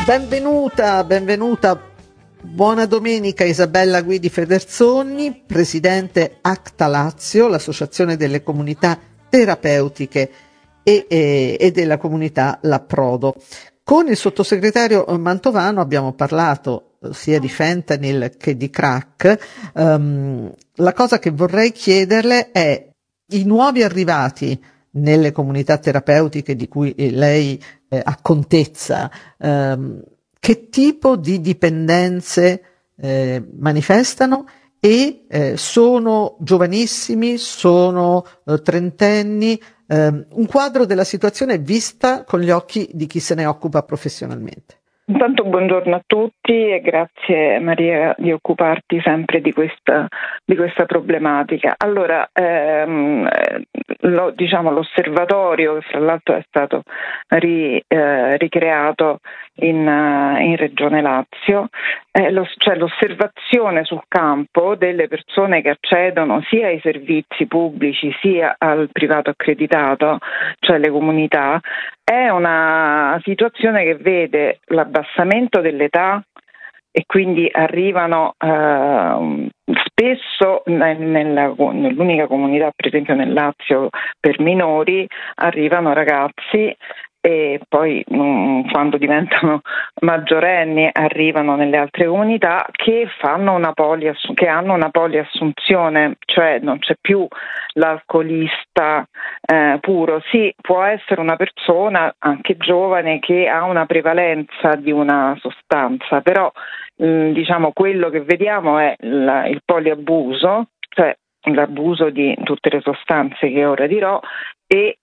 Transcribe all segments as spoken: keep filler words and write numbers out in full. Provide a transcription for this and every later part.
Benvenuta, benvenuta, buona domenica Isabella Guidi Federzoni, presidente Acta Lazio, l'associazione delle comunità terapeutiche e, e, e della comunità L'Approdo. Con il sottosegretario Mantovano abbiamo parlato sia di fentanyl che di crack. Um, la cosa che vorrei chiederle è i nuovi arrivati nelle comunità terapeutiche di cui lei eh, ha contezza, ehm, che tipo di dipendenze eh, manifestano e eh, sono giovanissimi, sono eh, trentenni, ehm, un quadro della situazione vista con gli occhi di chi se ne occupa professionalmente. Intanto buongiorno a tutti e grazie Maria di occuparti sempre di questa, di questa problematica. Allora, ehm, lo, diciamo, l'osservatorio, che fra l'altro è stato ri, eh, ricreato in, in Regione Lazio, eh, lo, cioè l'osservazione sul campo delle persone che accedono sia ai servizi pubblici sia al privato accreditato, cioè le comunità, è una situazione che vede l'abbassamento dell'età e quindi arrivano eh, spesso nella, nell'unica comunità, per esempio nel Lazio, per minori, arrivano ragazzi e poi mh, quando diventano maggiorenni arrivano nelle altre comunità che fanno una poliassu- che hanno una poliassunzione, cioè non c'è più l'alcolista eh, puro. Sì, può essere una persona anche giovane che ha una prevalenza di una sostanza, però mh, diciamo quello che vediamo è la, il poliabuso, cioè l'abuso di tutte le sostanze che ora dirò, e,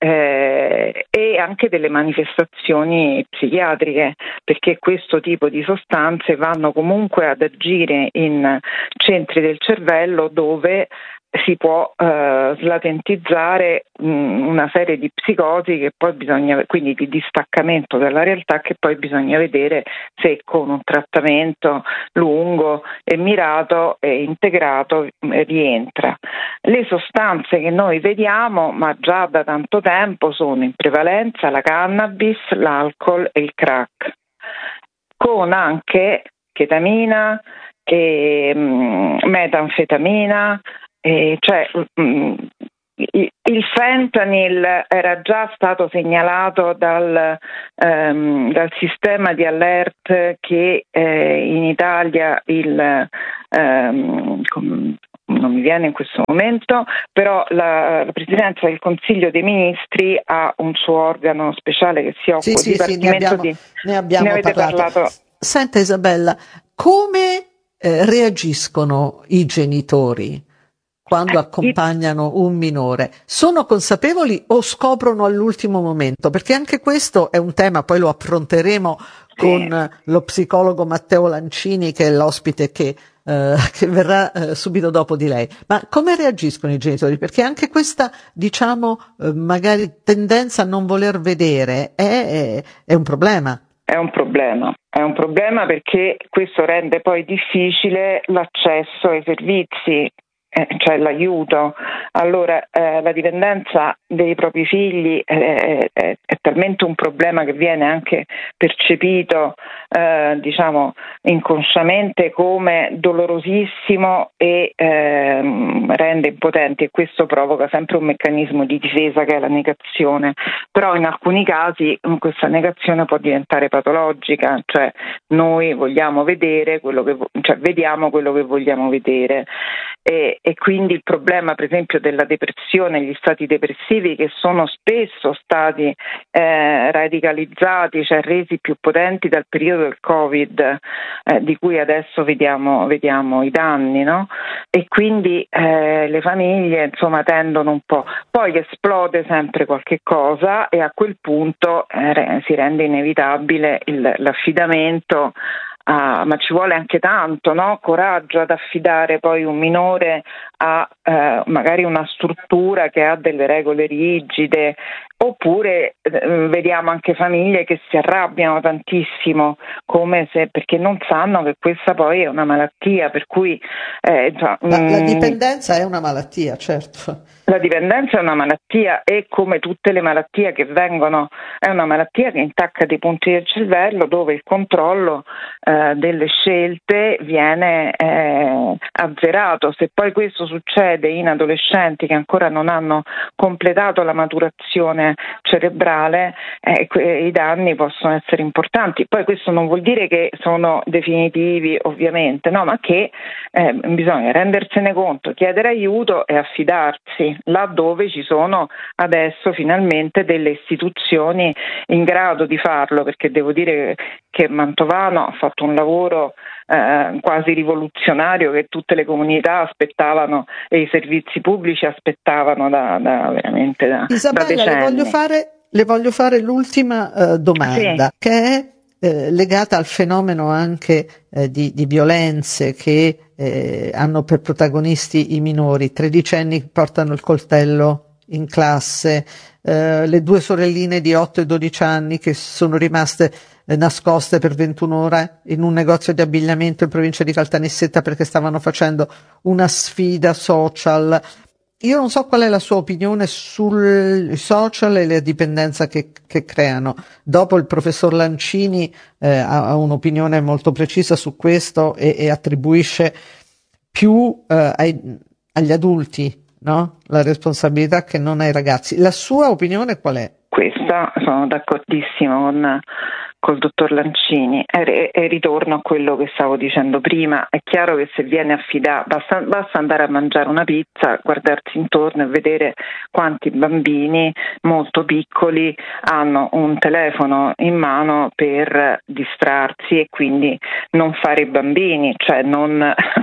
eh, e anche delle manifestazioni psichiatriche, perché questo tipo di sostanze vanno comunque ad agire in centri del cervello dove si può eh, slatentizzare mh, una serie di psicosi che poi bisogna, quindi di distaccamento dalla realtà, che poi bisogna vedere se con un trattamento lungo e mirato e integrato eh, rientra. Le sostanze che noi vediamo, ma già da tanto tempo, sono in prevalenza la cannabis, l'alcol e il crack, con anche chetamina e mh, metanfetamina. Eh, cioè mh, il fentanyl era già stato segnalato dal, ehm, dal sistema di alert che eh, in Italia il ehm, com- non mi viene in questo momento, però la, la Presidenza del Consiglio dei Ministri ha un suo organo speciale che si occupa sì, sì, di sì, ne abbiamo, di ne abbiamo ne avete parlato. parlato. Senta Isabella, come eh, reagiscono i genitori quando accompagnano un minore? Sono consapevoli o scoprono all'ultimo momento? Perché anche questo è un tema, poi lo affronteremo con sì. lo psicologo Matteo Lancini, che è l'ospite che, eh, che verrà eh, subito dopo di lei. Ma come reagiscono i genitori? Perché anche questa, diciamo, eh, magari tendenza a non voler vedere è, è un problema. È un problema, è un problema perché questo rende poi difficile l'accesso ai servizi, eh, cioè l'aiuto. Allora eh, la dipendenza dei propri figli è, è, è talmente un problema che viene anche percepito eh, diciamo inconsciamente come dolorosissimo e eh, rende impotenti, e questo provoca sempre un meccanismo di difesa che è la negazione. Però in alcuni casi questa negazione può diventare patologica, cioè noi vogliamo vedere quello che cioè vediamo quello che vogliamo vedere. E, e quindi il problema per esempio della depressione, gli stati depressivi che sono spesso stati eh, radicalizzati, cioè resi più potenti dal periodo del Covid, eh, di cui adesso vediamo, vediamo i danni, no? E quindi eh, le famiglie insomma tendono un po', poi esplode sempre qualche cosa e a quel punto eh, si rende inevitabile il, l'affidamento. Ah, ma ci vuole anche tanto, no? Coraggio ad affidare poi un minore a eh, magari una struttura che ha delle regole rigide oppure eh, vediamo anche famiglie che si arrabbiano tantissimo, come se, perché non sanno che questa poi è una malattia, per cui eh, già, La, la mh, dipendenza è una malattia, certo. la dipendenza è una malattia e, come tutte le malattie che vengono, è una malattia che intacca dei punti del cervello dove il controllo eh, delle scelte viene eh, azzerato. Se poi questo succede in adolescenti che ancora non hanno completato la maturazione cerebrale, eh, que- i danni possono essere importanti. Poi questo non vuol dire che sono definitivi, ovviamente, no, ma che eh, bisogna rendersene conto, chiedere aiuto e affidarsi, laddove ci sono adesso finalmente delle istituzioni in grado di farlo, perché devo dire che Mantovano ha fatto un lavoro eh, quasi rivoluzionario che tutte le comunità aspettavano e i servizi pubblici aspettavano da, da veramente da, Isabella, da decenni. le voglio fare, le voglio fare l'ultima eh, domanda, Sì. che è eh, legata al fenomeno anche eh, di, di violenze che eh, hanno per protagonisti i minori, tredicenni che portano il coltello in classe, eh, le due sorelline di otto e dodici anni che sono rimaste eh, nascoste per ventuno ore in un negozio di abbigliamento in provincia di Caltanissetta perché stavano facendo una sfida social. Io non so qual è la sua opinione sui social e le dipendenze che, che creano. Dopo il professor Lancini eh, ha, ha un'opinione molto precisa su questo e, e attribuisce più eh, ai, agli adulti, no? La responsabilità che non ai ragazzi. La sua opinione qual è? Questa sono d'accordissimo con col dottor Lancini e, e ritorno a quello che stavo dicendo prima. È chiaro che se viene affidato, basta, basta andare a mangiare una pizza, guardarsi intorno e vedere quanti bambini molto piccoli hanno un telefono in mano per distrarsi e quindi non fare i bambini, cioè non,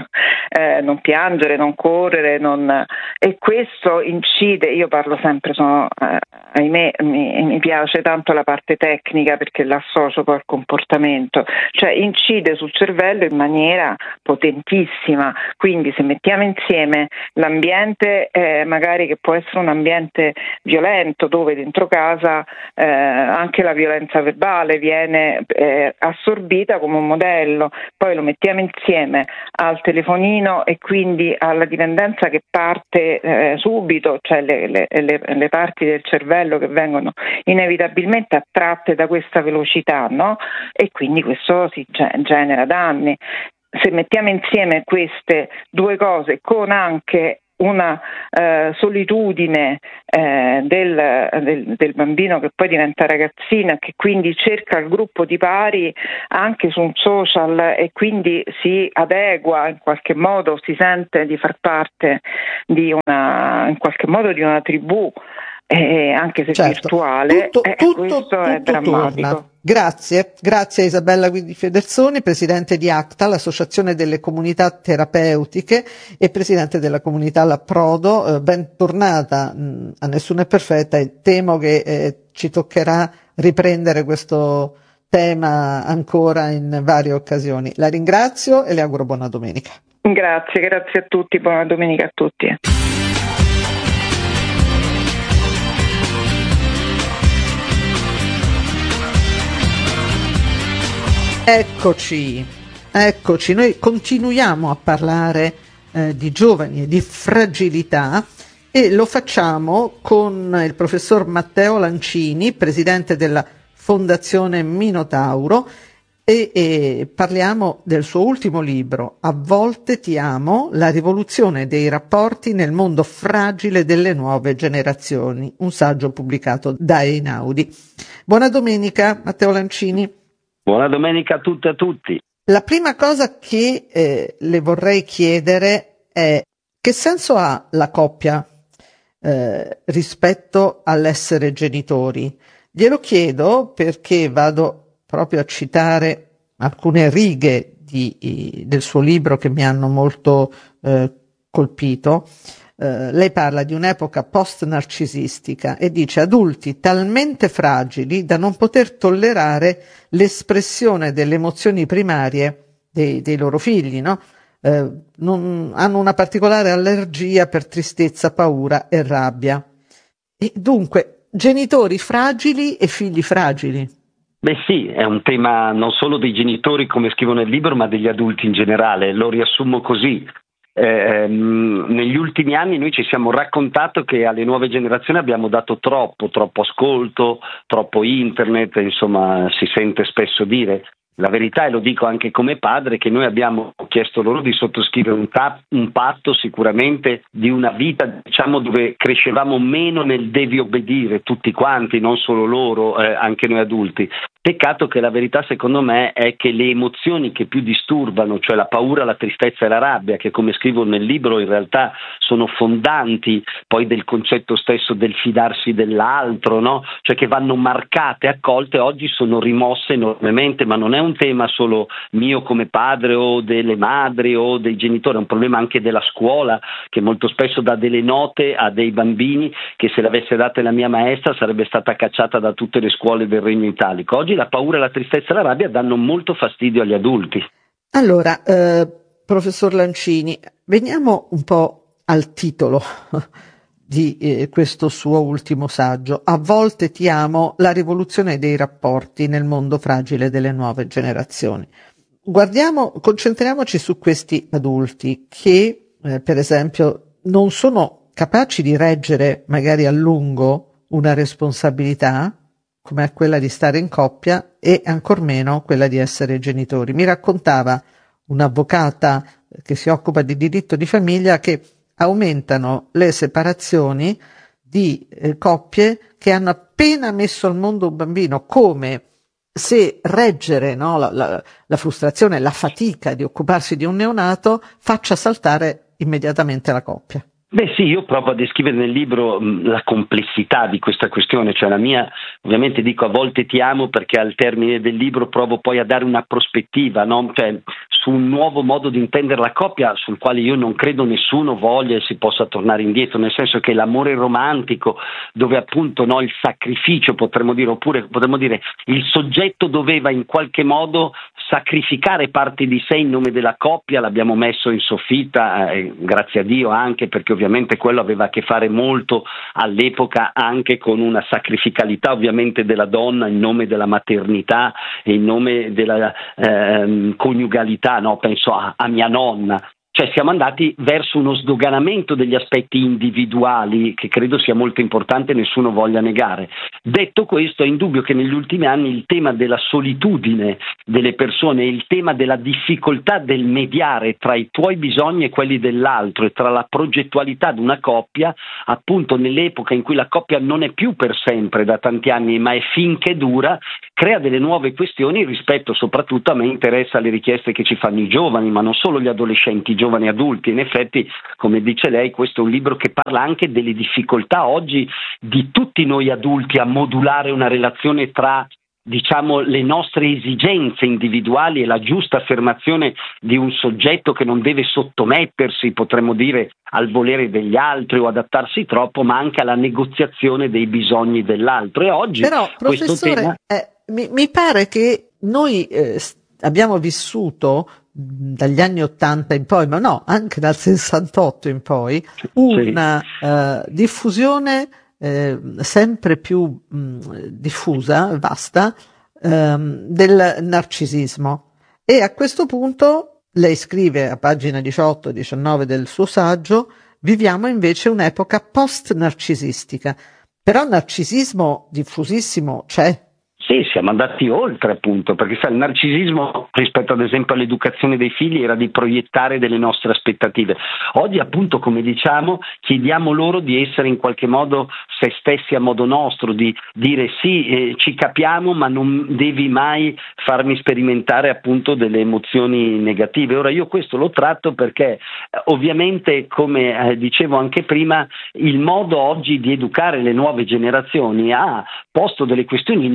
eh, non piangere, non correre, non... e questo incide. Io parlo sempre, sono, eh, ahimè, mi, mi piace tanto la parte tecnica perché l'associo poi al comportamento, cioè incide sul cervello in maniera potentissima. Quindi se mettiamo insieme l'ambiente eh, magari che può essere un ambiente violento, dove dentro casa eh, anche la violenza verbale viene eh, assorbita come un modello, poi lo mettiamo insieme al telefonino e quindi alla dipendenza che parte eh, subito, cioè le, le, le, le parti del cervello che vengono inevitabilmente attratte da questa velocità, no? E quindi questo si genera danni. Se mettiamo insieme queste due cose con anche una eh, solitudine eh, del, del, del bambino che poi diventa ragazzino e che quindi cerca il gruppo di pari anche su un social e quindi si adegua in qualche modo, si sente di far parte di una, in qualche modo di una tribù, eh, anche se certo, virtuale, tutto, eh, tutto, questo tutto è drammatico. Torna. Grazie, grazie a Isabella Guidi Federzoni, presidente di ACTA, l'Associazione delle Comunità Terapeutiche e presidente della comunità Lapprodo. Eh, bentornata, mh, a Nessuno è perfetta e temo che eh, ci toccherà riprendere questo tema ancora in varie occasioni. La ringrazio e le auguro buona domenica. Grazie, grazie a tutti, buona domenica a tutti. Eccoci, eccoci, noi continuiamo a parlare eh, di giovani e di fragilità e lo facciamo con il professor Matteo Lancini, presidente della Fondazione Minotauro e, e parliamo del suo ultimo libro, A volte ti amo, la rivoluzione dei rapporti nel mondo fragile delle nuove generazioni, un saggio pubblicato da Einaudi. Buona domenica, Matteo Lancini. Buona domenica a tutte e a tutti. La prima cosa che eh, le vorrei chiedere è: che senso ha la coppia eh, rispetto all'essere genitori? Glielo chiedo perché vado proprio a citare alcune righe di, del suo libro che mi hanno molto eh, colpito. Uh, lei parla di un'epoca post-narcisistica e dice: adulti talmente fragili da non poter tollerare l'espressione delle emozioni primarie dei, dei loro figli, no? Uh, non, hanno una particolare allergia per tristezza, paura e rabbia. E dunque, genitori fragili e figli fragili. Beh sì, è un tema non solo dei genitori come scrivo nel libro, ma degli adulti in generale. Lo riassumo così. Eh, negli ultimi anni noi ci siamo raccontato che alle nuove generazioni abbiamo dato troppo, troppo ascolto, troppo internet, insomma si sente spesso dire. La verità, e lo dico anche come padre, che noi abbiamo chiesto loro di sottoscrivere un, ta- un patto sicuramente di una vita, diciamo, dove crescevamo meno nel devi obbedire tutti quanti, non solo loro, eh, anche noi adulti. Peccato che la verità secondo me è che le emozioni che più disturbano, cioè la paura, la tristezza e la rabbia, che come scrivo nel libro in realtà sono fondanti poi del concetto stesso del fidarsi dell'altro, no? Cioè che vanno marcate, accolte, oggi sono rimosse enormemente, ma non è un tema solo mio come padre o delle madri o dei genitori, è un problema anche della scuola, che molto spesso dà delle note a dei bambini che se le avesse date la mia maestra sarebbe stata cacciata da tutte le scuole del Regno Italico. Oggi la paura, la tristezza e la rabbia danno molto fastidio agli adulti. Allora, eh, professor Lancini, veniamo un po' al titolo di eh, questo suo ultimo saggio. A volte ti amo, la rivoluzione dei rapporti nel mondo fragile delle nuove generazioni. Guardiamo, concentriamoci su questi adulti che, eh, per esempio, non sono capaci di reggere magari a lungo una responsabilità come è quella di stare in coppia e ancor meno quella di essere genitori. Mi raccontava un'avvocata che si occupa di diritto di famiglia che aumentano le separazioni di eh, coppie che hanno appena messo al mondo un bambino, come se reggere, no, la, la, la frustrazione, la fatica di occuparsi di un neonato faccia saltare immediatamente la coppia. Beh sì, io provo a descrivere nel libro mh, la complessità di questa questione, cioè la mia, ovviamente dico a volte ti amo perché al termine del libro provo poi a dare una prospettiva, no? Cioè, su un nuovo modo di intendere la coppia sul quale io non credo nessuno voglia e si possa tornare indietro, nel senso che l'amore romantico, dove appunto no, il sacrificio potremmo dire, oppure potremmo dire il soggetto doveva in qualche modo sacrificare parti di sé in nome della coppia, l'abbiamo messo in soffitta, eh, grazie a Dio anche, perché ovviamente quello aveva a che fare molto all'epoca anche con una sacrificalità ovviamente della donna in nome della maternità e in nome della eh, coniugalità, no? Penso a, a mia nonna. Cioè siamo andati verso uno sdoganamento degli aspetti individuali che credo sia molto importante e nessuno voglia negare. Detto questo, è indubbio che negli ultimi anni il tema della solitudine delle persone e il tema della difficoltà del mediare tra i tuoi bisogni e quelli dell'altro e tra la progettualità di una coppia, appunto nell'epoca in cui la coppia non è più per sempre da tanti anni ma è finché dura, crea delle nuove questioni rispetto soprattutto, a me interessa le richieste che ci fanno i giovani, ma non solo gli adolescenti, i giovani adulti. In effetti, come dice lei, questo è un libro che parla anche delle difficoltà oggi di tutti noi adulti a modulare una relazione tra, diciamo, le nostre esigenze individuali e la giusta affermazione di un soggetto che non deve sottomettersi, potremmo dire, al volere degli altri o adattarsi troppo, ma anche alla negoziazione dei bisogni dell'altro. E oggi Però, questo professore, tema... eh, mi, mi pare che noi eh, abbiamo vissuto dagli anni ottanta in poi, ma no, anche dal sessantotto in poi, una sì. uh, diffusione eh, sempre più mh, diffusa, vasta, ehm, del narcisismo. E a questo punto lei scrive a pagina diciotto diciannove del suo saggio: viviamo invece un'epoca post-narcisistica. Però il narcisismo diffusissimo c'è. Sì, siamo andati oltre appunto, perché sai, il narcisismo rispetto ad esempio all'educazione dei figli era di proiettare delle nostre aspettative. Oggi appunto, come diciamo, chiediamo loro di essere in qualche modo se stessi a modo nostro, di dire sì, eh, ci capiamo, ma non devi mai farmi sperimentare appunto delle emozioni negative. Ora io questo lo tratto perché eh, ovviamente, come eh, dicevo anche prima, il modo oggi di educare le nuove generazioni ha posto delle questioni nuove.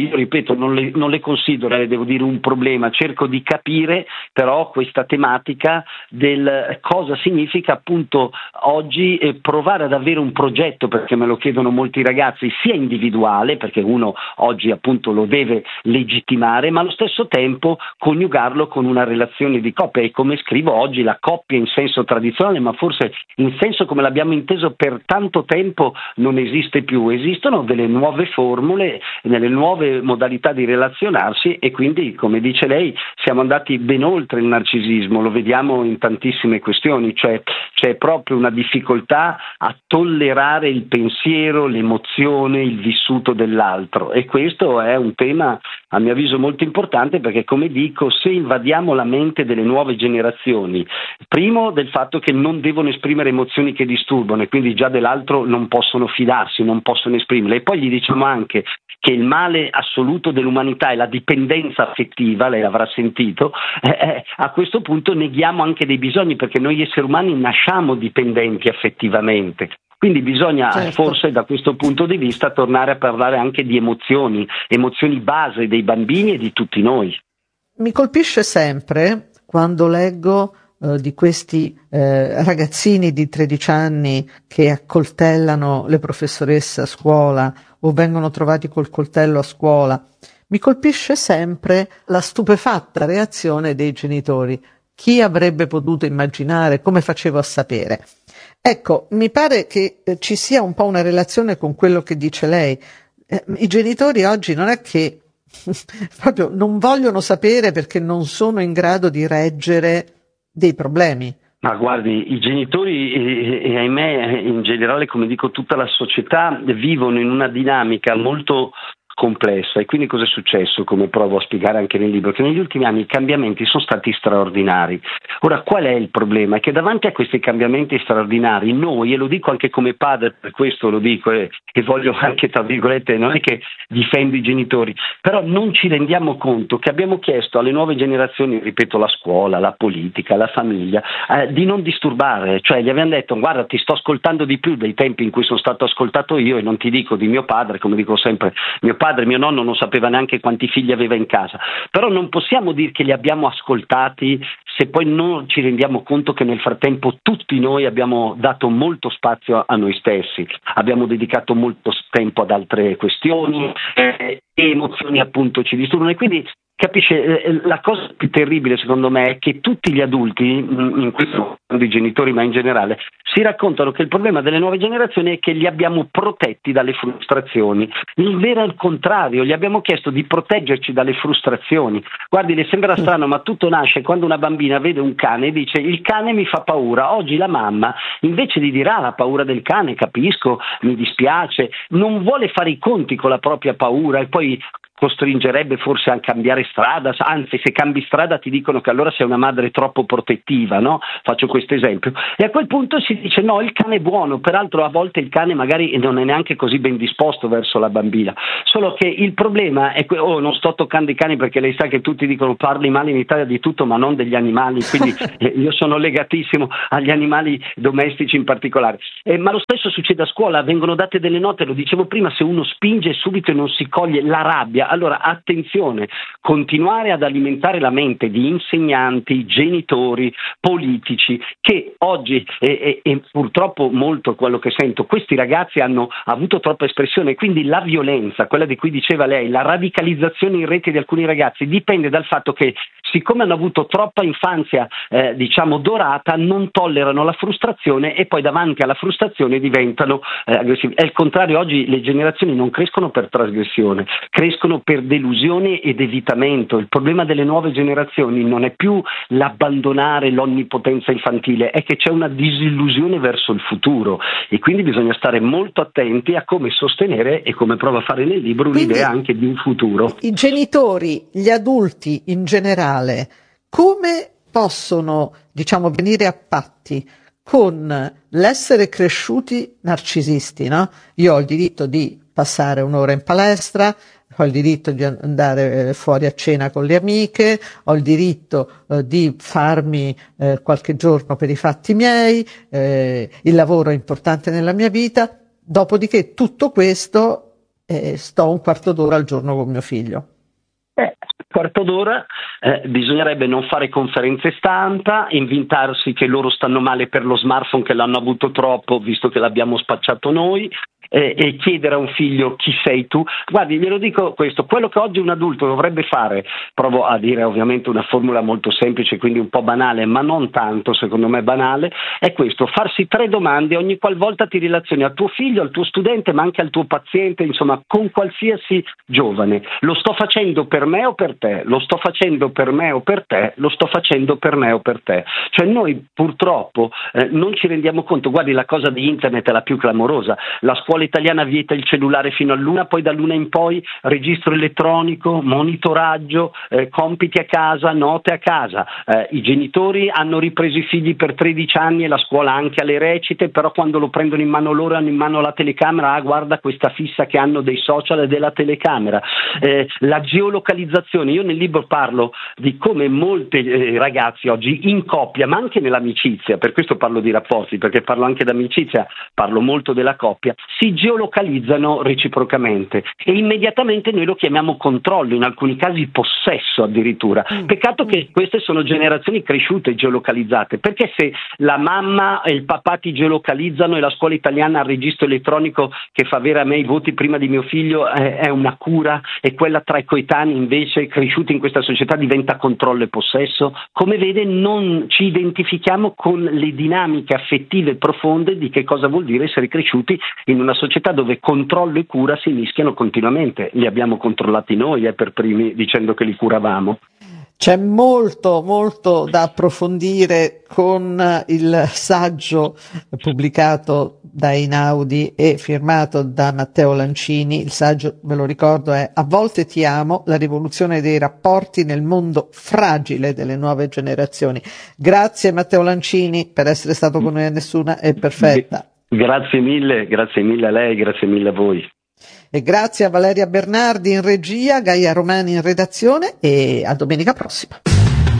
io ripeto non le, non le considero, eh, devo dire, un problema, cerco di capire però questa tematica del cosa significa appunto oggi eh, provare ad avere un progetto, perché me lo chiedono molti ragazzi, sia individuale, perché uno oggi appunto lo deve legittimare, ma allo stesso tempo coniugarlo con una relazione di coppia. E come scrivo oggi, la coppia in senso tradizionale, ma forse in senso come l'abbiamo inteso per tanto tempo, non esiste più. Esistono delle nuove formule, nelle nuove modalità di relazionarsi, e quindi, come dice lei, siamo andati ben oltre il narcisismo, lo vediamo in tantissime questioni, cioè c'è proprio una difficoltà a tollerare il pensiero, l'emozione, il vissuto dell'altro, e questo è un tema a mio avviso molto importante, perché come dico, se invadiamo la mente delle nuove generazioni, primo del fatto che non devono esprimere emozioni che disturbano e quindi già dell'altro non possono fidarsi, non possono esprimerle, e poi gli diciamo anche che il male assoluto dell'umanità è la dipendenza affettiva, lei l'avrà sentito, eh, a questo punto neghiamo anche dei bisogni, perché noi esseri umani nasciamo dipendenti affettivamente. Quindi bisogna certo. forse da questo punto di vista tornare a parlare anche di emozioni, emozioni base dei bambini e di tutti noi. Mi colpisce sempre quando leggo eh, di questi eh, ragazzini di tredici anni che accoltellano le professoresse a scuola o vengono trovati col coltello a scuola. Mi colpisce sempre la stupefatta reazione dei genitori. Chi avrebbe potuto immaginare? Come facevo a sapere? Ecco, mi pare che eh, ci sia un po' una relazione con quello che dice lei. Eh, i genitori oggi non è che proprio non vogliono sapere perché non sono in grado di reggere dei problemi. Ma guardi, i genitori e, e ahimè in generale, come dico, tutta la società vivono in una dinamica molto complessa, e quindi cosa è successo, come provo a spiegare anche nel libro, che negli ultimi anni i cambiamenti sono stati straordinari. Ora, qual è il problema? È che davanti a questi cambiamenti straordinari noi, e lo dico anche come padre, per questo lo dico e, e voglio anche, tra virgolette, non è che difendo i genitori, però non ci rendiamo conto che abbiamo chiesto alle nuove generazioni, ripeto, la scuola, la politica, la famiglia, eh, di non disturbare, cioè gli abbiamo detto: guarda, ti sto ascoltando di più dei tempi in cui sono stato ascoltato io, e non ti dico di mio padre, come dico sempre, mio padre mio nonno non sapeva neanche quanti figli aveva in casa, però non possiamo dire che li abbiamo ascoltati se poi non ci rendiamo conto che nel frattempo tutti noi abbiamo dato molto spazio a noi stessi, abbiamo dedicato molto tempo ad altre questioni, eh, e emozioni appunto ci disturbano. E quindi capisce, la cosa più terribile secondo me è che tutti gli adulti, in questo i genitori ma in generale, si raccontano che il problema delle nuove generazioni è che li abbiamo protetti dalle frustrazioni. Il vero è il contrario, gli abbiamo chiesto di proteggerci dalle frustrazioni. Guardi, le sembra strano, ma tutto nasce quando una bambina vede un cane e dice: il cane mi fa paura. Oggi la mamma, invece di dire: ah, la paura del cane, capisco, mi dispiace, non vuole fare i conti con la propria paura, e poi costringerebbe forse a cambiare strada, anzi se cambi strada ti dicono che allora sei una madre troppo protettiva, no? Faccio questo esempio. E a quel punto si dice: no, il cane è buono, peraltro a volte il cane magari non è neanche così ben disposto verso la bambina, solo che il problema è que- oh, non sto toccando i cani perché lei sa che tutti dicono parli male in Italia di tutto ma non degli animali, quindi eh, io sono legatissimo agli animali domestici in particolare, eh, ma lo stesso succede a scuola, vengono date delle note, lo dicevo prima, se uno spinge subito e non si coglie la rabbia. Allora attenzione, continuare ad alimentare la mente di insegnanti, genitori, politici, che oggi e, e, e purtroppo molto quello che sento, questi ragazzi hanno avuto troppa espressione, quindi la violenza, quella di cui diceva lei, la radicalizzazione in rete di alcuni ragazzi dipende dal fatto che, siccome hanno avuto troppa infanzia eh, diciamo dorata, non tollerano la frustrazione e poi davanti alla frustrazione diventano eh, aggressivi. È il contrario, oggi le generazioni non crescono per trasgressione, crescono per delusione ed evitamento. Il problema delle nuove generazioni non è più l'abbandonare l'onnipotenza infantile, è che c'è una disillusione verso il futuro, e quindi bisogna stare molto attenti a come sostenere, e come provo a fare nel libro, un'idea Quindi, anche di un futuro. I genitori, gli adulti in generale, come possono, diciamo, venire a patti con l'essere cresciuti narcisisti, no? Io ho il diritto di passare un'ora in palestra, ho il diritto di andare fuori a cena con le amiche, ho il diritto eh, di farmi eh, qualche giorno per i fatti miei, eh, il lavoro è importante nella mia vita, dopodiché tutto questo eh, sto un quarto d'ora al giorno con mio figlio. Eh, quarto d'ora eh, bisognerebbe non fare conferenze stampa, inventarsi che loro stanno male per lo smartphone, che l'hanno avuto troppo visto che l'abbiamo spacciato noi, eh, e chiedere a un figlio chi sei tu. Guardi, glielo dico questo, quello che oggi un adulto dovrebbe fare, provo a dire ovviamente una formula molto semplice, quindi un po' banale, ma non tanto secondo me banale, è questo: farsi tre domande ogni qualvolta ti relazioni al tuo figlio, al tuo studente, ma anche al tuo paziente, insomma con qualsiasi giovane. Lo sto facendo per me o per te? Lo sto facendo per me o per te? Lo sto facendo per me o per te? Cioè noi purtroppo eh, non ci rendiamo conto. Guardi, la cosa di internet è la più clamorosa. La scuola italiana vieta il cellulare fino all'una, poi dall'una in poi registro elettronico, monitoraggio, eh, compiti a casa, note a casa. Eh, I genitori hanno ripreso i figli per tredici anni e la scuola anche alle recite, però quando lo prendono in mano loro hanno in mano la telecamera. Ah, guarda questa fissa che hanno dei social e della telecamera. Eh, la geolocalizzazione, io nel libro parlo di come molti eh, ragazzi oggi in coppia, ma anche nell'amicizia, per questo parlo di rapporti, perché parlo anche d'amicizia, parlo molto della coppia, si geolocalizzano reciprocamente e immediatamente noi lo chiamiamo controllo, in alcuni casi possesso addirittura. Peccato che queste sono generazioni cresciute geolocalizzate, perché se la mamma e il papà ti geolocalizzano e la scuola italiana ha il registro elettronico che fa avere a me i voti prima di mio figlio è, è una cura, e quella tra i coetanei invece cresciuti in questa società diventa controllo e possesso. Come vede, non ci identifichiamo con le dinamiche affettive profonde di che cosa vuol dire essere cresciuti in una società dove controllo e cura si mischiano continuamente. Li abbiamo controllati noi eh, per primi, dicendo che li curavamo. C'è molto, molto da approfondire con il saggio pubblicato da Einaudi e firmato da Matteo Lancini. Il saggio, ve lo ricordo, è A volte ti amo, la rivoluzione dei rapporti nel mondo fragile delle nuove generazioni. Grazie Matteo Lancini per essere stato con noi a Nessuna è Perfetta. Grazie mille, grazie mille a lei, grazie mille a voi. E grazie a Valeria Bernardi in regia, Gaia Romani in redazione, e a domenica prossima.